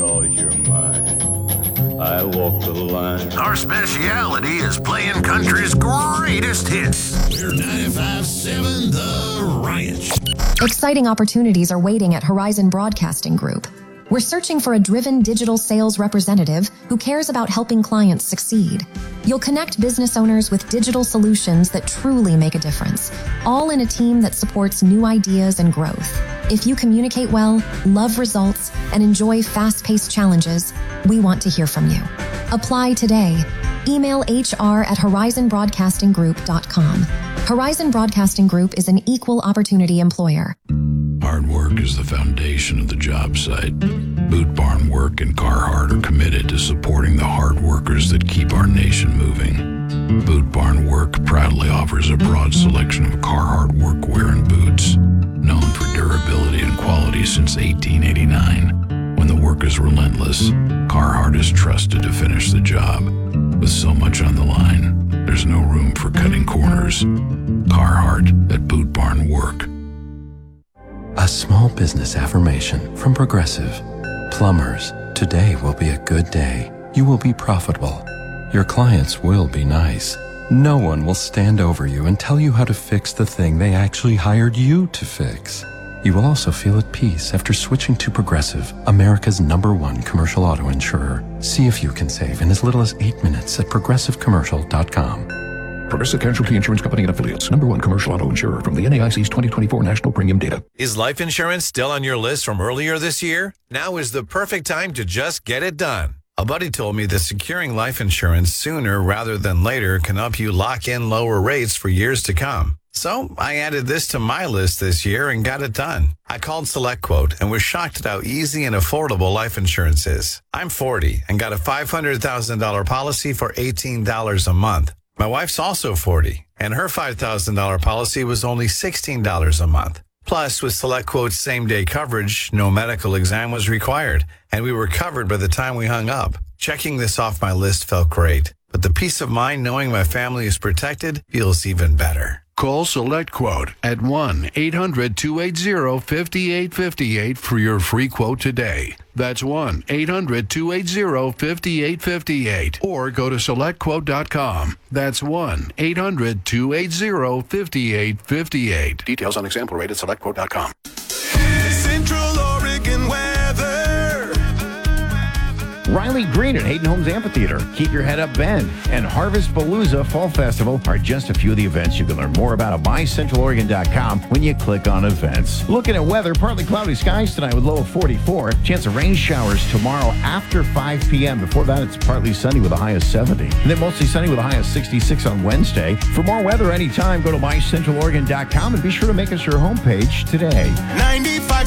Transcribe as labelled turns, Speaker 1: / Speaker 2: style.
Speaker 1: because you're mine. I walk the line.
Speaker 2: Our speciality is playing country's greatest hits.
Speaker 3: We're 95.7 The Ranch.
Speaker 4: Exciting opportunities are waiting at Horizon Broadcasting Group. We're searching for a driven digital sales representative who cares about helping clients succeed. You'll connect business owners with digital solutions that truly make a difference, all in a team that supports new ideas and growth. If you communicate well, love results, and enjoy fast-paced challenges, we want to hear from you. Apply today. Email hr@horizonbroadcastinggroup.com. Horizon Broadcasting Group is an equal opportunity employer.
Speaker 3: Hard work is the foundation of the job site. Boot Barn Work and Carhartt are committed to supporting the hard workers that keep our nation moving. Boot Barn Work proudly offers a broad selection of Carhartt workwear and boots, known for durability and quality since 1889. When the work is relentless, Carhartt is trusted to finish the job. With so much on the line, there's no room for cutting corners. Carhartt at Boot Barn Work.
Speaker 5: A small business affirmation from Progressive. Plumbers, today will be a good day. You will be profitable. Your clients will be nice. No one will stand over you and tell you how to fix the thing they actually hired you to fix. You will also feel at peace after switching to Progressive, America's #1 commercial auto insurer. See if you can save in as little as 8 minutes at progressivecommercial.com.
Speaker 6: Progressive Casualty Insurance Company and Affiliates. #1 commercial auto insurer from the NAIC's 2024 National Premium Data.
Speaker 7: Is life insurance still on your list from earlier this year? Now is the perfect time to just get it done. A buddy told me that securing life insurance sooner rather than later can help you lock in lower rates for years to come. So I added this to my list this year and got it done. I called SelectQuote and was shocked at how easy and affordable life insurance is. I'm 40 and got a $500,000 policy for $18 a month. My wife's also 40, and her $5,000 policy was only $16 a month. Plus, with SelectQuote's same-day coverage, no medical exam was required, and we were covered by the time we hung up. Checking this off my list felt great, but the peace of mind knowing my family is protected feels even better.
Speaker 8: Call SelectQuote at 1-800-280-5858 for your free quote today. That's 1-800-280-5858. Or go to SelectQuote.com. That's 1-800-280-5858.
Speaker 6: Details on example rate at SelectQuote.com.
Speaker 9: Central Oregon weather.
Speaker 10: Riley Green at Hayden Homes Amphitheater, Keep Your Head Up Bend, and Harvest Palooza Fall Festival are just a few of the events you can learn more about at MyCentralOregon.com when you click on events. Looking at weather, partly cloudy skies tonight with low of 44. Chance of rain showers tomorrow after 5 p.m. Before that, it's partly sunny with a high of 70. And then mostly sunny with a high of 66 on Wednesday. For more weather anytime, go to MyCentralOregon.com and be sure to make us your homepage today.
Speaker 9: 95.7